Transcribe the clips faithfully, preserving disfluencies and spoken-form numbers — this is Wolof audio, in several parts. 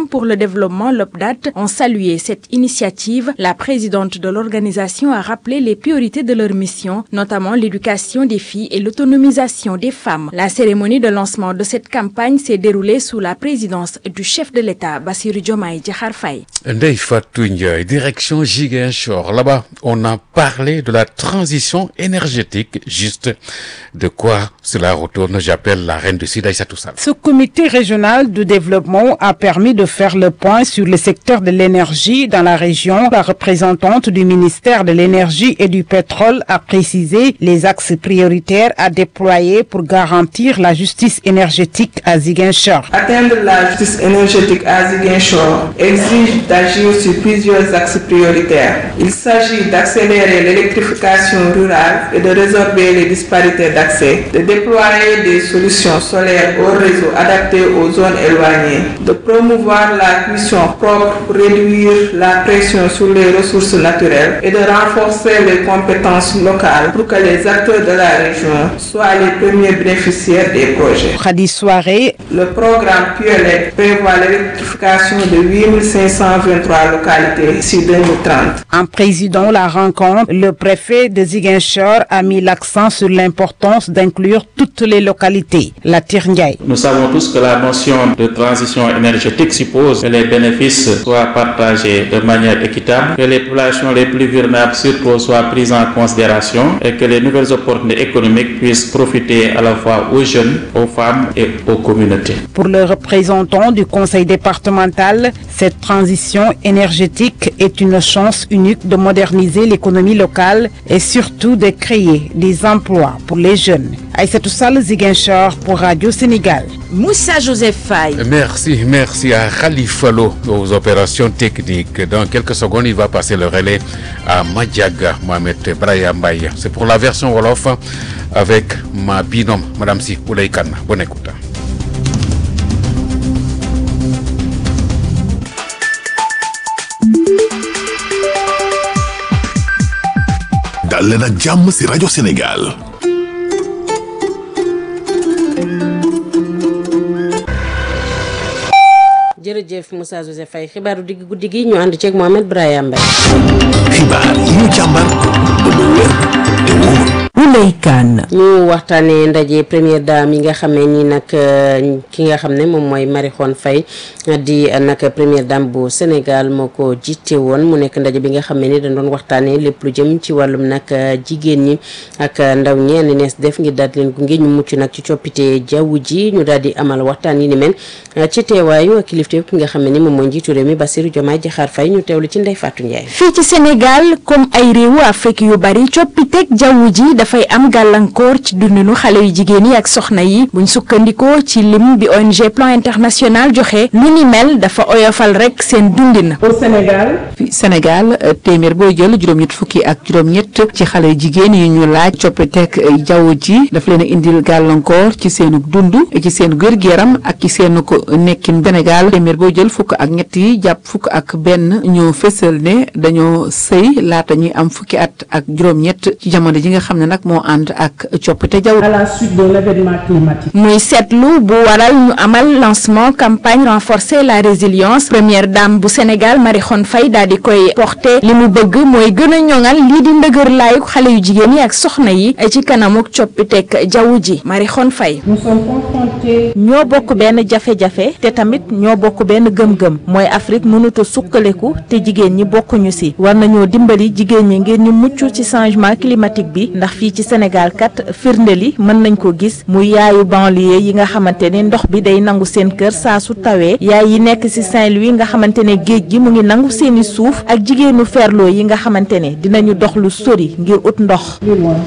pour le développement, l'O P D A T, ont salué cette initiative. La présidente de l'organisation a rappelé les priorités de leur mission, notamment l'éducation des filles et l'autonomisation des femmes. La cérémonie de lancement de cette campagne s'est déroulée sous la présidence du chef de l'État, Bassirou Diomaye Diakhar Faye. Ndeye Fatou Ndiaye, direction Ziguinchor. Là-bas, on a parlé de la transition énergétique. Juste de quoi cela retourne, j'appelle la reine du Sud, Aïssatou Sall. Ce comité régional de développement a permis de faire le point sur le secteur de l'énergie dans la région. La représentante du ministère de l'énergie et du pétrole a précisé les axes prioritaires à déployer pour garantir la justice énergétique à Ziguinchor. Atteindre la justice énergétique à Ziguinchor exige d'agir sur plusieurs axes prioritaires. Il s'agit d'accélérer l'électrification rurale et de résorber les disparités d'accès, de déployer des solutions solaires au réseau adaptées aux zones éloignées, de promouvoir la cuisson propre pour réduire la pression sur les ressources naturelles et de renforcer les compétences locales pour que les acteurs de la région soient les premiers bénéficiaires des projets. Khadi Soirée. Le programme Piolet prévoit l'électrification de huit mille cinq cent vingt-trois localités d'ici deux mille trente. En présidant la rencontre, le préfet de Ziguinchor a mis l'accent sur l'importance d'inclure toutes les localités. La Tirngaï. Nous savons tous que la notion de transition énergétique suppose que les bénéfices soient partagés de manière équitable, que les populations les plus vulnérables surtout soient prises en considération et que les nouvelles opportunités économiques puissent profiter à la fois aux jeunes, aux femmes et aux communautés. Pour le représentant du conseil départemental, cette transition énergétique est une chance unique de moderniser l'économie locale et surtout de créer des emplois pour les jeunes. Aïssatou Sall, Ziguinchor pour Radio Sénégal. Moussa Joseph Faye. Merci, merci à Khalifa Lo aux opérations techniques. Dans quelques secondes, il va passer le relais à Madiaga, Mohamed Braya Mbaye. C'est pour la version Wolof avec ma binôme, Madame Si Oulaïkane. Bonne écoute. dal leen ak jàmm ci Radio Sénégal. jërëjëf Moussa Joseph Faye xibaaru digg guddi gi ñu ànd ceeg Mohamed Braya Mbaye. xibaar yi ñu càmbar ba mu wér te wóor. Oulaïkane. ñu waxtaanee ndaje première dame yi nga xamee ni nag ki nga xam ne moom mooy Marie Khone Faye di nag première dame bu Sénégal moo ko jiite woon mu nekk ndaje bi nga xamee ni dañ doon waxtaanee lépp lu jëm ci wàllum nag jigéen ñi ak ndaw ñi ni nees def ngir daal di leen gunge ñu mucc nag ci coppite jaww ji ñu daal di amal waxtaan yi ni mel ci teewaayu kilifteef ki nga xam ne ni moom mooy njiitu réew mi Bassirou Diomaye Diakhar Faye ñu teewlu ci Ndeye Fatou Ndiaye. fii ci Sénégal comme ay réewu Afrique yu bari coppiteg jaww ji dafay am gàllankoor ci dundinu xale yu jigéen yi ak soxna yi buñ sukkandikoo ci lim bi O N G Plan International joxe lu ni mel dafa oyofal rek seen dundin. au Sénégal. fi Sénégal téeméer booy jël juróom-ñett fukki ak juróom-ñett ci xale yu jigéen yi ñu laaj coppiteg jaww ji daf leen a indil gàllankoor ci seenu dund ci seen wér-gu-yaram ak ci seenu ko nekkin Sénégal téeméer booy jël fukk ak ñett yi jàpp fukk ak benn ñoo fësal ne dañoo sëy laata ñuy am fukki at ak juróom-ñett ci jamono ji nga xam ne nag moo ànd ak coppite jaww. à la suite de l'événement climatique. muy seetlu bu waral ñu amal lancement campagne renforcer la résilience première dame bu Sénégal Marie Khone Faye daal di koy porter li mu bëgg mooy gën a ñoŋal lii di ndëgër laayu xale yu jigéen yi ak soxna yi ci kanamuk coppiteg jaww ji Marie Khone Faye. nous sommes confrontés. ñoo bokk benn jafe-jafe te tamit ñoo bokk benn gëm-gëm mooy Afrique mënut a sukkaleku te jigéen ñi bokkuñu ci war nañoo dimbali jigéen ñi ngir ñu mucc ci changement climatique bi ndax fii ci Sénégal kat firnde li mën nañ ko gis muy yaayu banlieue yi nga xamante ne ndox bi day nangu seen kër saa su tawee yaay yi nekk ci Saint-Louis nga xamante ne géej gi mu ngi nangu seeni suuf ak jigéenu ferlo yi nga xamante ne dinañu dox lu sori ngir ut ndox.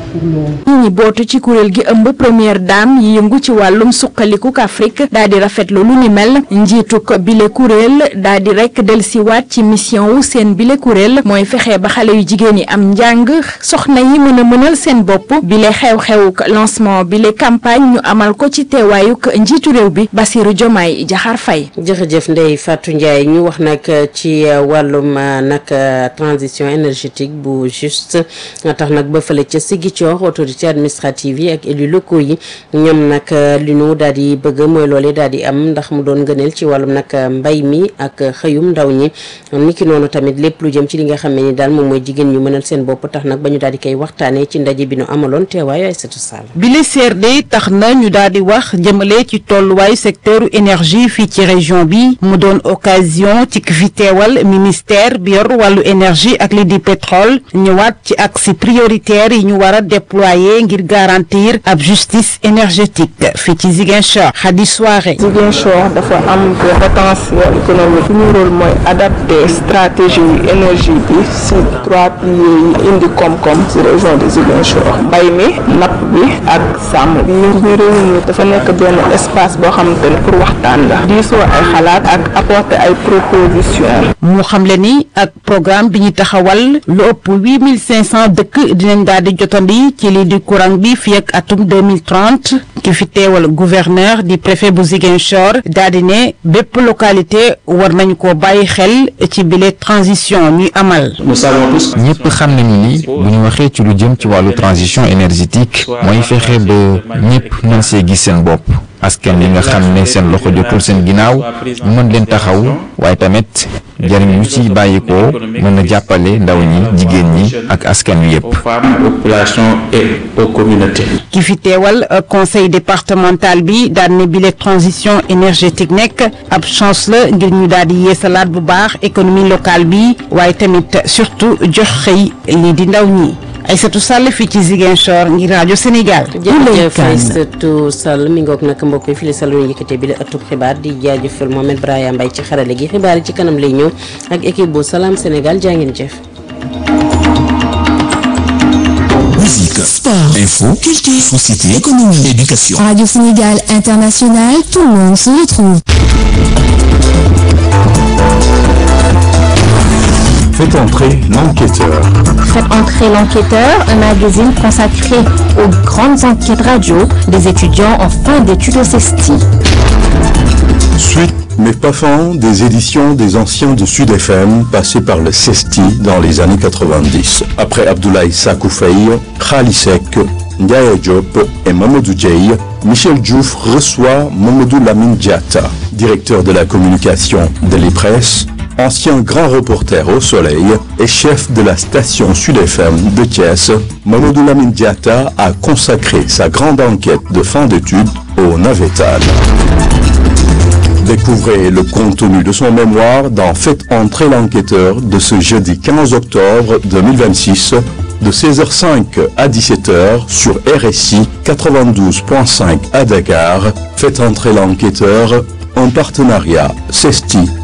ñi ñi bootu ci kuréel gi ëmb première dame yi yëngu ci wàllum suqalikuk Afrique daal di rafetlu lu ni mel njiituk bile kuréel daal di rek dellusiwaat ci mission wu seen bile kuréel mooy fexe ba xale yu jigéen yi am njàng soxna yi mën a mënal seen bopp bopp bi le xew-xewuk lancement bi le campagne ñu amal ko ci teewaayuk njiitu réew bi Bassirou Diomaye Diakhar Faye. jërëjëf Ndeye Fatou Ndiaye ñu wax nag ci wàllum nag transition énergétique bu juste tax nag ba fële ca Ziguinchor autorité administrative yi ak élus locaux yi ñoom nag li ñu daal di bëgg mooy loolee daal di am ndax mu doon ngëneel ci wàllum nag mbay mi ak xëyum ndaw ñi niki noonu tamit lépp lu jëm ci li nga xam ne ni daal moom mooy jigéen ñu mënal seen bopp tax nag ba ñu daal di koy waxtaanee ci ndaje bi nu amaloon teewaayu Aïssatou Sall. bi le C R D tax na ñu daal di wax jëmale ci tolluwaayu secteur énergie fii ci région bi mu doon occasion ci ki fi teewal ministère bi yor wàllu énergie ak li di pétrole ñëwaat ci axe prioritaire yi ñu war a déployer ngir garantir ab justice énergétique fii ci Ziguinchor Khady Souaré. Ziguinchor dafa am potentiel économique suñu rôle mooy adapter stratégie énergie bi si trois piliers yi indi koom-koom si région de Ziguinchor mbay mi napp bi ak sàmm bi ñu réunir dafa nekk benn espace boo xamante ne pour waxtaan la diisoo ay xalaat ak apporter ay propositions. mu xamle ni ak programme bi ñu taxawal lu ëpp huit mille cinq cent dëkk dinañ daal di jotandi ci lii di courant bi fii ak atum deux mille trente ki fi teewal gouverneur di préfet bu Ziguinchor daal di ne bépp localité war nañu ko bàyyi xel ci bile transition ñuy amal. ñëpp xam nañu ni bu ñu waxee ci lu jëm ci wàllu transition énergétique mooy fexe ba ñëpp mën see gis seen bopp. askan li nga xam ne seen loxo jotul seen ginnaaw ñu mën leen taxaw waaye tamit jariñ lu ci bàyyikoo mën a jàppale ndaw ñi jigéen ñi ak askan wi yépp. ki fi teewal conseil départemental bi daal ne bile transition énergétique nekk ab chance la ngir ñu daal di yeesalaat bu baax économie locale bi waaye tamit surtout jox xëy lii di ndaw ñi. Aïssatou Sall fii ci Ziguinchor ngir rajo Sénégal. jërëjëf Aïssatou Sall mi ngoog nag mbokk yi fii la Sall ñu yëkkatee bi la ëttub xibaar di jaajëfal Mohamed Brahima Mbaye ci xarale gi xibaar yi ci kanam lay ñëw ak équipe bu Salam Sénégal jaa ngeen jëf. Musique, sport, info, culture, société, économie, éducation. Radio Sénégal International, tout le monde se retrouve. Faites entrer l'enquêteur. Faites entrer l'enquêteur, un magazine consacré aux grandes enquêtes radio des étudiants en fin d'études au CESTI. Suite, mais pas fin, des éditions des anciens de Sud F M passés par le CESTI dans les années quatre-vingt-dix. Après Abdoulaye Sakou Faye, Khali Seck, Ndiaye Diop et Mamadou Dieye, Michel Diouf reçoit Mamadou Lamine Diatta, directeur de la communication de l'E Presse, ancien grand reporter au Soleil et chef de la station Sud F M de Thiès. Mamadou Lamine Diatta a consacré sa grande enquête de fin d'études au Navétane. Découvrez le contenu de son mémoire dans Faites entrer l'enquêteur de ce jeudi quinze octobre deux mille vingt-six de seize heures cinq à dix-sept heures sur R S I quatre-vingt-douze point cinq à Dakar. Faites entrer l'enquêteur en partenariat CESTI